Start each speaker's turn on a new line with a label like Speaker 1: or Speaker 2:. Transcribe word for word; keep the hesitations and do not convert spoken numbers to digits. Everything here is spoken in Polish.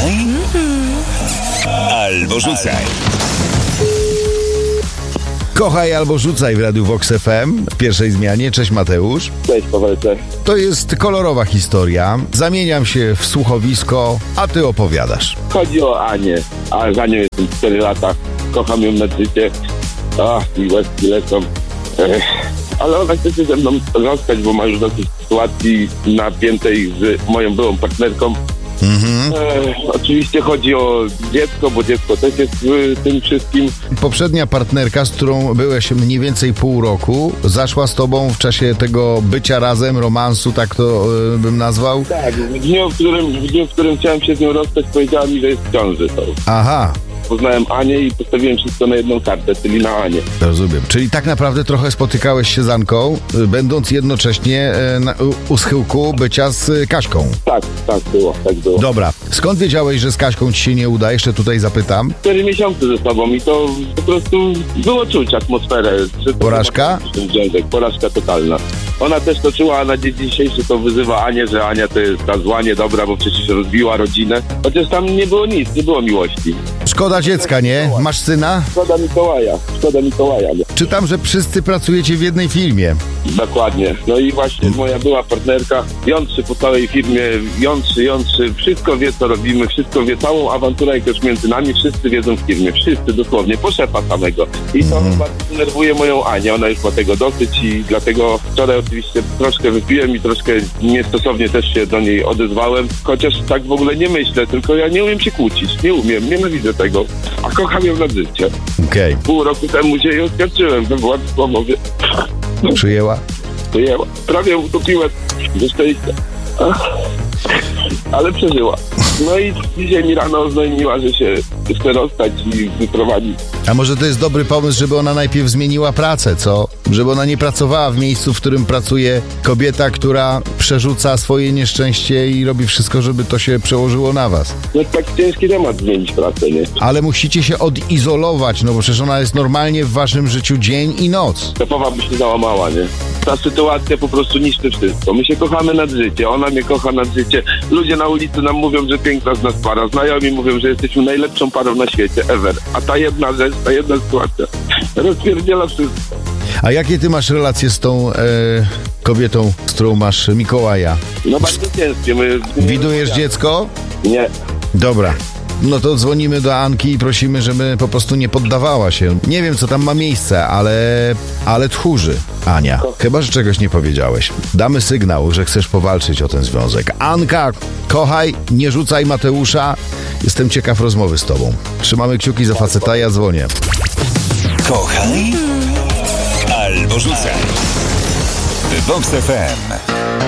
Speaker 1: Kochaj albo rzucaj.
Speaker 2: Kochaj albo rzucaj w Radiu Vox F M w pierwszej zmianie. Cześć Mateusz.
Speaker 3: Cześć Pawełce.
Speaker 2: To jest kolorowa historia. Zamieniam się w słuchowisko, a ty opowiadasz.
Speaker 3: Chodzi o Anię. A z Anią jestem cztery lata. Kocham ją na życie. Ach, i łezki lecą. Ech. Ale ona chce się ze mną rozstać, bo ma już dosyć sytuacji napiętej z moją byłą partnerką.
Speaker 2: Mhm.
Speaker 3: Ech, oczywiście chodzi o dziecko, bo dziecko też jest w tym wszystkim.
Speaker 2: Poprzednia partnerka, z którą byłeś mniej więcej pół roku, zaszła z tobą w czasie tego bycia razem, romansu, tak to y, bym nazwał?
Speaker 3: Tak, w dniu, w którym, w dniu, w którym chciałem się z nią rozstać, powiedziała mi, że jest w ciąży. To.
Speaker 2: Aha.
Speaker 3: Poznałem Anię i postawiłem wszystko na jedną kartę, czyli na Anię.
Speaker 2: Rozumiem. Czyli tak naprawdę trochę spotykałeś się z Anką, y, będąc jednocześnie y, na, u, u schyłku bycia z y, Kaśką.
Speaker 3: Tak, tak było, tak było.
Speaker 2: Dobra. Skąd wiedziałeś, że z Kaśką ci się nie uda? Jeszcze tutaj zapytam.
Speaker 3: Cztery miesiące ze sobą i to po prostu było czuć atmosferę. Że to
Speaker 2: Porażka?
Speaker 3: Ten związek, porażka totalna. Ona też to czuła, a na dzień dzisiejszy to wyzywa Anię, że Ania to jest ta zła, niedobra, bo przecież rozbiła rodzinę. Chociaż tam nie było nic, nie było miłości.
Speaker 2: Szkoda dziecka, nie? Masz syna?
Speaker 3: Szkoda Mikołaja, szkoda Mikołaja. Nie?
Speaker 2: Czytam, że wszyscy pracujecie w jednej firmie.
Speaker 3: Dokładnie. No i właśnie moja była partnerka jątrzy po całej firmie, jątrzy, jątrzy, wszystko wie co robimy, wszystko wie, całą awanturę jak już między nami, wszyscy wiedzą w firmie, wszyscy dosłownie, po szefa samego. I to
Speaker 2: Mhm.
Speaker 3: bardzo denerwuje moją Anię, ona już ma tego dosyć i dlatego wczoraj oczywiście troszkę wypiłem i troszkę niestosownie też się do niej odezwałem, chociaż tak w ogóle nie myślę, tylko ja nie umiem się kłócić, nie umiem, nienawidzę tego, a kocham ją na życie.
Speaker 2: Okej.
Speaker 3: Pół roku temu się jej oskarżyłem we władzy słowowie.
Speaker 2: Przyjęła?
Speaker 3: Przyjęła. Prawie utopiłem ze szczęścia. Ach. Ale przeżyła. No i dzisiaj mi rano oznajmiła, że się chce rozstać i wyprowadzić.
Speaker 2: A może to jest dobry pomysł, żeby ona najpierw zmieniła pracę, co? Żeby ona nie pracowała w miejscu, w którym pracuje kobieta, która przerzuca swoje nieszczęście i robi wszystko, żeby to się przełożyło na was.
Speaker 3: No tak ciężki temat zmienić pracę, nie?
Speaker 2: Ale musicie się odizolować, no bo przecież ona jest normalnie w waszym życiu dzień i noc.
Speaker 3: Szefowa by się załamała, nie? Ta sytuacja po prostu niszczy wszystko. My się kochamy nad życie, ona mnie kocha nad życie. Ludzie na ulicy nam mówią, że piękna z nas para. Znajomi mówią, że jesteśmy najlepszą parą na świecie, ever. A ta jedna rzecz, ta jedna sytuacja rozpierdziela wszystko.
Speaker 2: A jakie ty masz relacje z tą e, kobietą, z którą masz Mikołaja?
Speaker 3: No bardzo ciężkie. My...
Speaker 2: Widujesz dziecko?
Speaker 3: Nie.
Speaker 2: Dobra. No to dzwonimy do Anki i prosimy, żeby po prostu nie poddawała się. Nie wiem, co tam ma miejsce, ale... ale tchórzy, Ania. Chyba, że czegoś nie powiedziałeś. Damy sygnał, że chcesz powalczyć o ten związek. Anka, kochaj, nie rzucaj Mateusza. Jestem ciekaw rozmowy z tobą. Trzymamy kciuki za faceta, ja dzwonię.
Speaker 1: Kochaj albo rzucaj. Vox F M.